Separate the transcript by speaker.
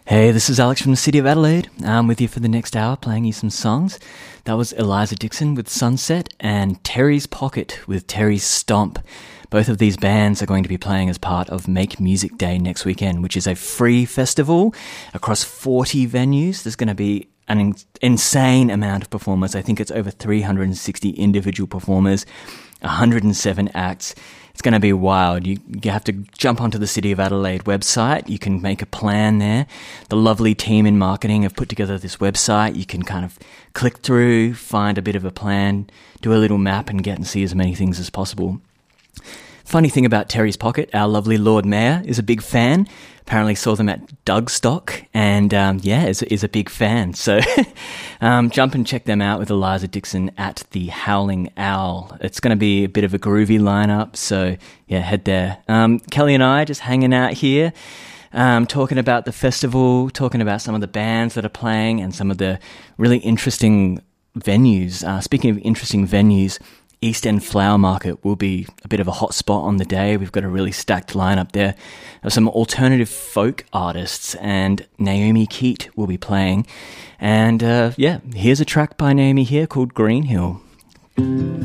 Speaker 1: Hey, this is Alex from the City of Adelaide. I'm with you for the next hour playing you some songs. That was Eliza Dixon with Sunset and Terry's Pocket with Terry's Stomp. Both of these bands are going to be playing as part of Make Music Day next weekend, which is a free festival across 40 venues. There's going to be an insane amount of performers. I think it's over 360 individual performers, 107 acts. It's going to be wild. You have to jump onto the City of Adelaide website. You can make a plan there. The lovely team in marketing have put together this website. You can kind of click through, find a bit of a plan, do a little map and get and see as many things as possible. Funny thing about Terry's Pocket, our lovely Lord Mayor is a big fan. Apparently saw them at Dougstock and is a big fan. So jump and check them out with Eliza Dixon at the Howling Owl. It's going to be a bit of a groovy lineup, so yeah, head there. Kelly and I just hanging out here, talking about the festival, talking about some of the bands that are playing and some of the really interesting venues. Speaking of interesting venues, East End Flower Market will be a bit of a hot spot on the day. We've got a really stacked lineup there of some alternative folk artists, and Naomi Keat will be playing. And here's a track by Naomi here called Green Hill.